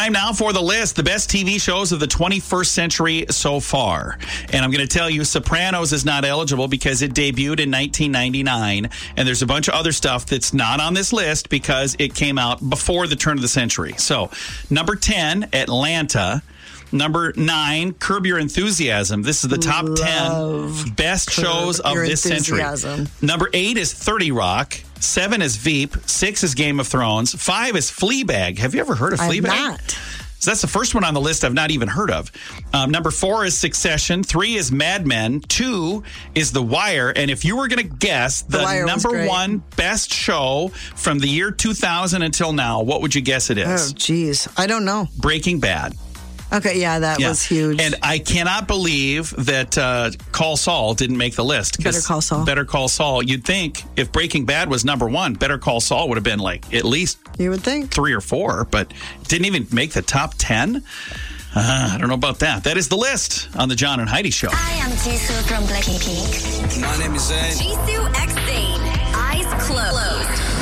Time now for the list, the best TV shows of the 21st century so far. And I'm going to tell you, Sopranos is not eligible because it debuted in 1999. And there's a bunch of other stuff that's not on this list because it came out before the turn of the century. So, number 10, Atlanta. Number 9, Curb Your Enthusiasm. This is the top 10 best shows of this century. Number 8 is 30 Rock. 7 is Veep. 6 is Game of Thrones. 5 is Fleabag. Have you ever heard of Fleabag? I have not. So that's the first one on the list I've not even heard of. Number 4 is Succession. 3 is Mad Men. 2 is The Wire. And if you were going to guess the number 1 best show from the year 2000 until now, what would you guess it is? Oh, geez. I don't know. Breaking Bad. Okay, yeah, that was huge. And I cannot believe that Call Saul didn't make the list. Better Call Saul. Better Call Saul. You'd think if Breaking Bad was number 1, Better Call Saul would have been like at least you would think 3 or 4, but didn't even make the top 10. I don't know about that. That is the list on the John and Heidi Show. I am Jisoo from Blackpink. My name is Zayn. Jisoo X Zayn. Eyes closed.